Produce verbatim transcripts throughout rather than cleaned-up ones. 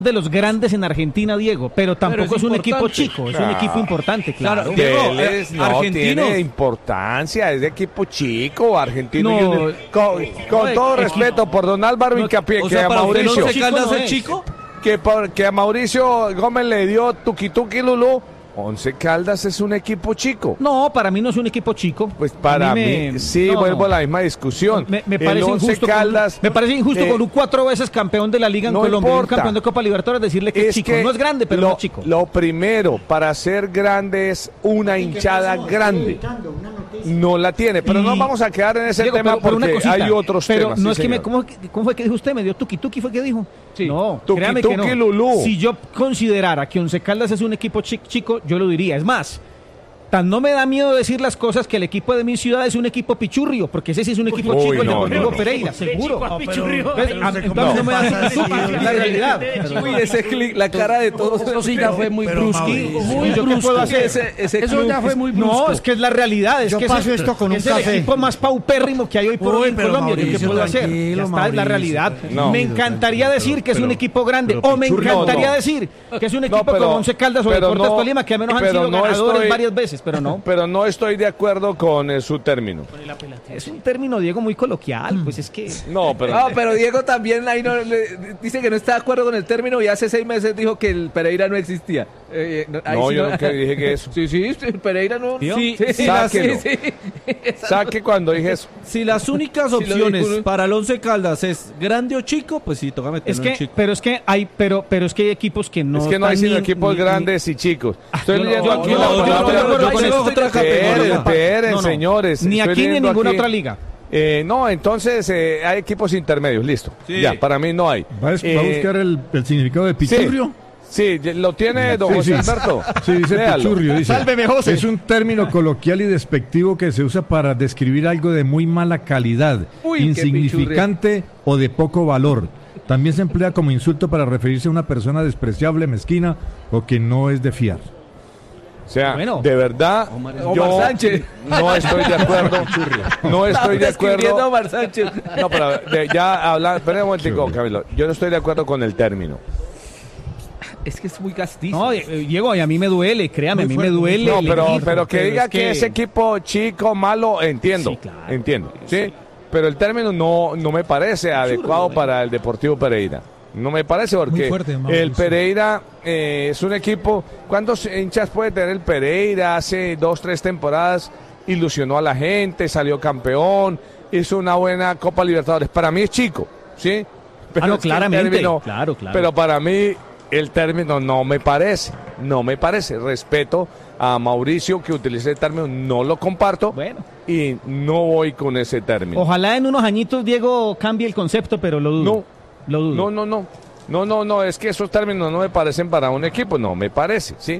de los grandes en Argentina, Diego, pero tampoco pero es, es un equipo chico, es claro. un equipo importante, claro. claro. Diego, Vélez no argentino. Tiene importancia, es de equipo chico, argentino. No, Junior, con con no, todo equipo. respeto por don Álvaro no, Hincapié, o sea, que a Mauricio... ¿Once Caldas es chico? Que, por, que a Mauricio Gómez le dio tuki tuki lulú. Once Caldas es un equipo chico. No, para mí no es un equipo chico. Pues para mí, me... mí sí, no, vuelvo no. a la misma discusión. Me, me parece injusto. Caldas, con, me parece injusto eh, con un cuatro veces campeón de la Liga en no Colombia, importa. un campeón de Copa Libertadores, decirle que es, es chico. Que no es grande, pero lo, no es chico. Lo primero para ser grande es una hinchada grande. No la tiene, pero y... no vamos a quedar en ese Diego, tema pero, porque cosita, hay otros pero temas. No sí, es que me, ¿cómo, ¿Cómo fue que dijo usted? ¿Me dio tuki tuki? ¿Fue que dijo? Sí. No, tuki, créame tuki, que no. Lulú. Si yo considerara que Once Caldas es un equipo chico, yo lo diría. Es más, tan no me da miedo decir las cosas que el equipo de mi ciudad es un equipo pichurrio, porque ese sí es un equipo Uy, chico, no, el Deportivo no. Pereira, seguro. No, pero, pero, pero, entonces no me da la realidad. Uy, ese clic, la cara de todos, eso sí ya fue muy brusco. Muy ¿Yo qué puedo hacer? Ese, ese eso ya fue muy brusco. No, es que es la realidad. Es yo que paso es, esto con es un el café. equipo más paupérrimo que hay hoy por hoy en Colombia. ¿Qué puedo hacer? Ya está, es la realidad. Me encantaría decir que es un equipo grande, o me encantaría decir que es un equipo como Once Caldas o Deportes Tolima, que al menos han sido ganadores varias veces, pero no. Pero no estoy de acuerdo con eh, su término. Es un término, Diego, muy coloquial, pues es que... No, pero... No, pero Diego también ahí no, le, dice que no está de acuerdo con el término y hace seis meses dijo que el Pereira no existía. Eh, no, no sí yo no, nunca dije que eso. Sí, sí, el Pereira no... Sí, sí, sí, sáquelo. sí, sí. Saque cuando dije eso. Si las únicas opciones sí para el Once Caldas es grande o chico, pues sí, toca meterlo es que, en chico. Pero es que hay, pero, pero es que hay equipos que no... Es que no hay sino ni, equipos ni, grandes ni, y chicos. Estoy no, leyendo no, aquí no, la no, palabra... Yo con otra categoría. Esperen, no, no. señores. Ni aquí ni en ninguna aquí. otra liga. Eh, no, entonces eh, hay equipos intermedios, listo. Sí. Ya, para mí no hay. ¿Va a, eh, ¿va a buscar el, el significado de pichurrio? Sí, sí, lo tiene don sí, José sí. Alberto. Sí, dice Léalo. pichurrio. Dice, Sálveme, José. Es un término coloquial y despectivo que se usa para describir algo de muy mala calidad, Uy, insignificante o de poco valor. También se emplea como insulto para referirse a una persona despreciable, mezquina o que no es de fiar. O sea, bueno. de verdad, Omar, yo Omar Sánchez. no estoy de acuerdo. No estoy de acuerdo. Omar Sánchez. No, pero de, ya hablando, espera un momentico, Camilo. Yo no estoy de acuerdo con el término. Es que es muy castizo. No, Diego, y a mí me duele, créame, Muy a mí me duele. No, el pero, equipo, pero que pero diga es que... que ese equipo chico, malo, entiendo. Sí, claro. Entiendo, ¿sí? Pero el término no, no me parece adecuado para el Deportivo Pereira. No me parece porque fuerte, el Pereira eh, es un equipo... ¿Cuántos hinchas puede tener el Pereira? Hace dos, tres temporadas ilusionó a la gente, salió campeón, hizo una buena Copa Libertadores. Para mí es chico, ¿sí? Pero ah, no, es que claramente, término, claro, claro. Pero para mí el término no me parece, no me parece. Respeto a Mauricio que utilice el término, no lo comparto bueno. y no voy con ese término. Ojalá en unos añitos, Diego, cambie el concepto, pero lo dudo. No. Lo dudo. No, no, no, no, no, no, es que esos términos no me parecen para un equipo, no, me parece, ¿sí?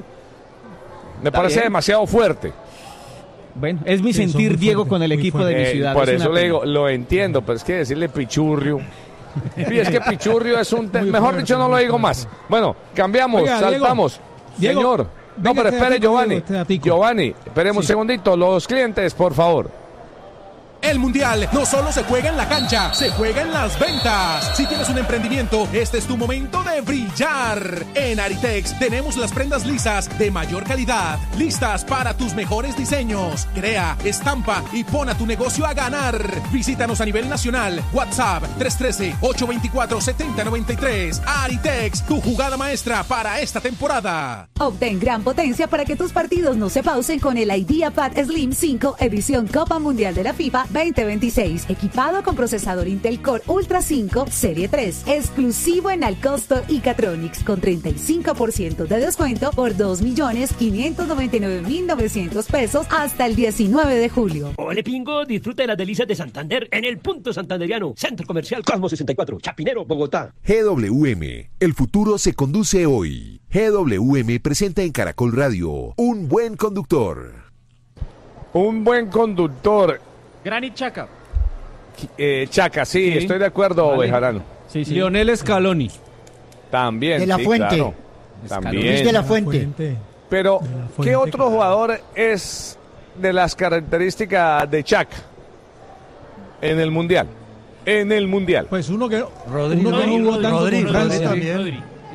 Me Está parece bien. demasiado fuerte. Bueno, es mi Sí, sentir, muy Diego, fuerte, con el muy equipo fuerte. de mi Eh, ciudad. por es eso una le pena. digo, lo entiendo, pero es que decirle pichurrio. Sí, es que pichurrio es un... Te- Muy mejor fuerte, dicho, no muy lo digo fuerte. más. Bueno, cambiamos, Oiga, Diego, saltamos. Diego, Señor. No, venga, pero este espere, datico, Giovanni. Diego, este datico. Giovanni, esperemos un Sí. segundito. Los clientes, por favor. El Mundial no solo se juega en la cancha, se juega en las ventas. Si tienes un emprendimiento, este es tu momento de brillar. En Aritex tenemos las prendas lisas de mayor calidad, listas para tus mejores diseños. Crea, estampa y pon a tu negocio a ganar. Visítanos a nivel nacional. WhatsApp tres uno tres, ocho dos cuatro, siete cero nueve tres. Aritex, tu jugada maestra para esta temporada. Obtén gran potencia para que tus partidos no se pausen con el IdeaPad Slim cinco edición Copa Mundial de la FIFA veinte veintiséis, equipado con procesador Intel Core Ultra cinco Serie tres, exclusivo en Alcosto y Catronics con treinta y cinco por ciento de descuento por dos millones quinientos noventa y nueve mil novecientos pesos hasta el diecinueve de julio. Ole Pingo, disfruta de las delicias de Santander en el Punto Santanderiano, Centro Comercial Cosmo sesenta y cuatro, Chapinero, Bogotá. G W M, el futuro se conduce hoy. G W M presenta en Caracol Radio un buen conductor. Un buen conductor. Granit Xhaka. Eh, Chaca, sí, Sí. estoy de acuerdo, Vale. Bejarano. Sí, sí. Lionel Scaloni. También. De la sí, Fuente. claro. Luis También. de la Fuente. Pero, De la ¿qué Fuente, otro claro. jugador es de las características de Chaca en el Mundial? En el Mundial. Pues uno que, Rodri, uno que no Rodri, jugó tanto Rodri, con Francia. Rodri también.